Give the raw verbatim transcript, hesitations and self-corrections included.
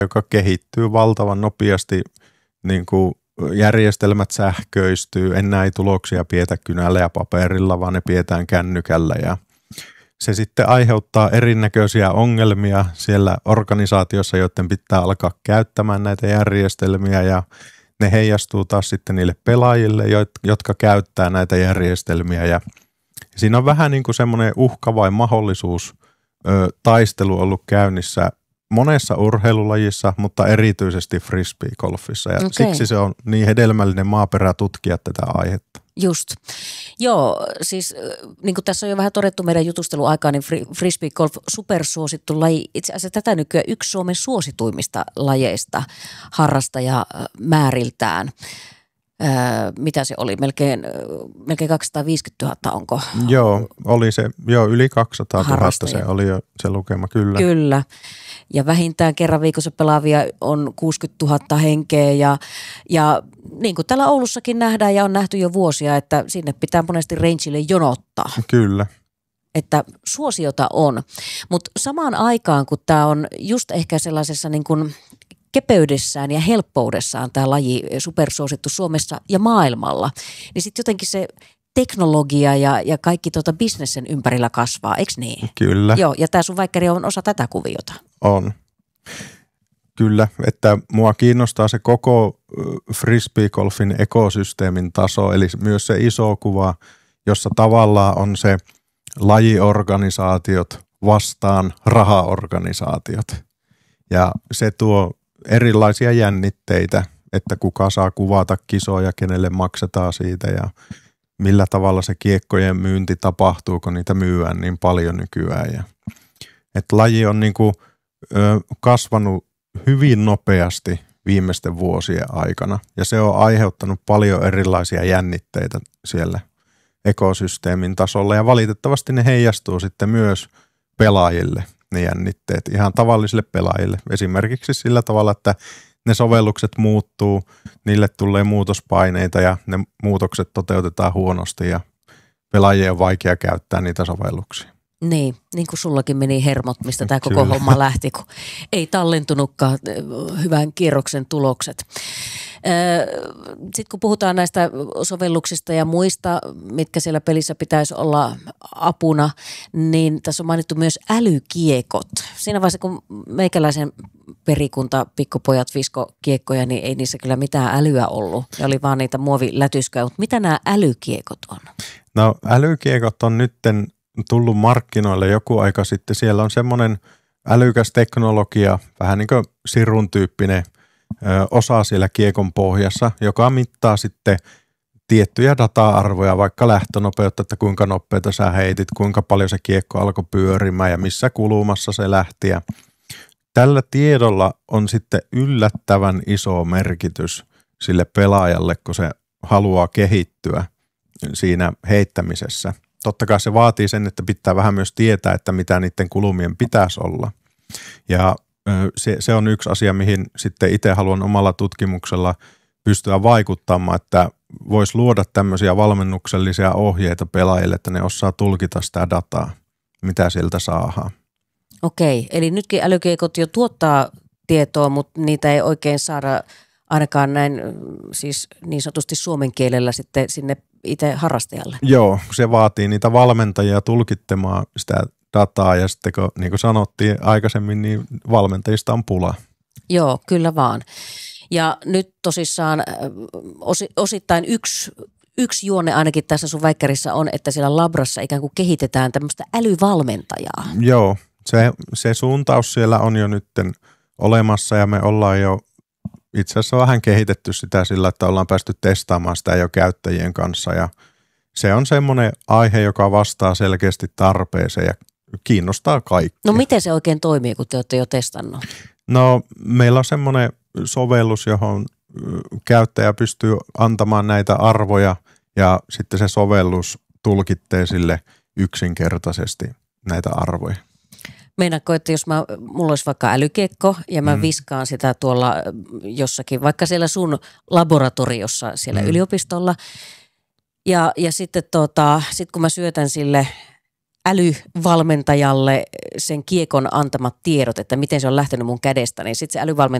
joka kehittyy valtavan nopeasti, niin kuin järjestelmät sähköistyy, enää ei tuloksia pietä kynällä ja paperilla, vaan ne pidetään kännykällä ja se sitten aiheuttaa erinäköisiä ongelmia siellä organisaatiossa, joiden pitää alkaa käyttämään näitä järjestelmiä ja ne heijastuu taas sitten niille pelaajille, jotka käyttää näitä järjestelmiä ja siinä on vähän niin kuin semmoinen uhka vai mahdollisuus ö, taistelu ollut käynnissä monessa urheilulajissa, mutta erityisesti frisbeegolfissa ja okay. Siksi se on niin hedelmällinen maaperä tutkia tätä aihetta. Just. Joo, siis niin kuin tässä on jo vähän todettu meidän jutusteluaikaan, niin frisbeegolf supersuosittu laji. Itse asiassa tätä nykyään yksi Suomen suosituimmista lajeista harrastajamääriltään. Öö, mitä se oli? Melkein, melkein kaksisataaviisikymmentätuhatta onko? Joo, oli se, joo yli kaksisataatuhatta se oli jo se lukema, kyllä. Kyllä. Ja vähintään kerran viikossa pelaavia on kuusikymmentätuhatta henkeä ja, ja niin kuin täällä Oulussakin nähdään ja on nähty jo vuosia, että sinne pitää monesti rangelle jonottaa. Kyllä. Että suosiota on, mutta samaan aikaan kun tämä on just ehkä sellaisessa niin kuin kepeydessään ja helppoudessaan tämä laji supersuosittu Suomessa ja maailmalla, niin sitten jotenkin se teknologia ja, ja kaikki tuota bisnessen ympärillä kasvaa, eikö niin? Kyllä. Joo, ja tämä sun väikkäri on osa tätä kuviota. On. Kyllä, että mua kiinnostaa se koko frisbeegolfin ekosysteemin taso, eli myös se iso kuva, jossa tavallaan on se lajiorganisaatiot vastaan rahaorganisaatiot. Ja se tuo erilaisia jännitteitä, että kuka saa kuvata kisoja, kenelle maksetaan siitä ja millä tavalla se kiekkojen myynti tapahtuu, kun niitä myyään niin paljon nykyään. Ja, että laji on niin kuin, ö, kasvanut hyvin nopeasti viimeisten vuosien aikana ja se on aiheuttanut paljon erilaisia jännitteitä siellä ekosysteemin tasolla ja valitettavasti ne heijastuu sitten myös pelaajille, ne jännitteet, ihan tavallisille pelaajille. Esimerkiksi sillä tavalla, että ne sovellukset muuttuu, niille tulee muutospaineita ja ne muutokset toteutetaan huonosti ja pelaajien on vaikea käyttää niitä sovelluksia. Niin, niin kuin sullakin meni hermot, mistä tämä koko Kyllä. homma lähti, kun ei tallentunutkaan hyvän kierroksen tulokset. Sitten kun puhutaan näistä sovelluksista ja muista, mitkä siellä pelissä pitäisi olla apuna, niin tässä on mainittu myös älykiekot. Siinä vaiheessa, kun meikäläisen perikunta, pikkupojat visko kiekkoja, niin ei niissä kyllä mitään älyä ollut. Ne oli vaan niitä muovilätysköjä, mutta mitä nämä älykiekot on? No älykiekot on nytten tullut markkinoille joku aika sitten. Siellä on semmoinen älykäs teknologia, vähän niin kuin sirun tyyppinen ö, osa siellä kiekon pohjassa, joka mittaa sitten tiettyjä data-arvoja, vaikka lähtönopeutta, että kuinka nopeita sä heitit, kuinka paljon se kiekko alkoi pyörimään ja missä kulumassa se lähti. Ja tällä tiedolla on sitten yllättävän iso merkitys sille pelaajalle, kun se haluaa kehittyä siinä heittämisessä. Totta kai se vaatii sen, että pitää vähän myös tietää, että mitä niiden kulumien pitäisi olla. Ja se, se on yksi asia, mihin sitten itse haluan omalla tutkimuksella pystyä vaikuttamaan, että voisi luoda tämmöisiä valmennuksellisia ohjeita pelaajille, että ne osaa tulkita sitä dataa, mitä sieltä saadaan. Okei, eli nytkin älykiekot jo tuottaa tietoa, mutta niitä ei oikein saada ainakaan näin siis niin sanotusti suomen kielellä sitten sinne itse harrastajalle. Joo, se vaatii niitä valmentajia tulkittamaan sitä dataa ja sitten kun, niin kuin sanottiin aikaisemmin, niin valmentajista on pula. Joo, kyllä vaan. Ja nyt tosissaan osittain yksi, yksi juone ainakin tässä sun väikkärissä on, että siellä labrassa ikään kuin kehitetään tämmöistä älyvalmentajaa. Joo, se, se suuntaus siellä on jo nytten olemassa ja me ollaan jo itse asiassa vähän kehitetty sitä sillä, että ollaan päästy testaamaan sitä jo käyttäjien kanssa ja se on semmoinen aihe, joka vastaa selkeästi tarpeeseen ja kiinnostaa kaikkia. No miten se oikein toimii, kun te olette jo testannut? No meillä on semmoinen sovellus, johon käyttäjä pystyy antamaan näitä arvoja ja sitten se sovellus tulkittee sille yksinkertaisesti näitä arvoja. Meinaatko, että jos mä, mulla olisi vaikka älykiekko ja mä mm. viskaan sitä tuolla jossakin, vaikka siellä sun laboratoriossa siellä mm. yliopistolla ja, ja sitten tota, sit kun mä syötän sille älyvalmentajalle sen kiekon antamat tiedot, että miten se on lähtenyt mun kädestä, niin sitten se älyvalmentaja